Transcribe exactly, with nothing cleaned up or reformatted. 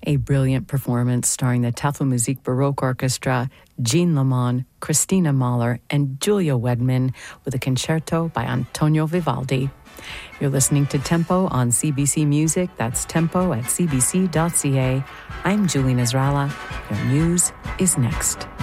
A brilliant performance starring the Tafelmusik Baroque Orchestra, Jean Lamont, Christina Mahler, and Julia Wedman with a concerto by Antonio Vivaldi. You're listening to Tempo on C B C Music. That's tempo at c b c dot c a. I'm Julie Nasrallah. Your news is next.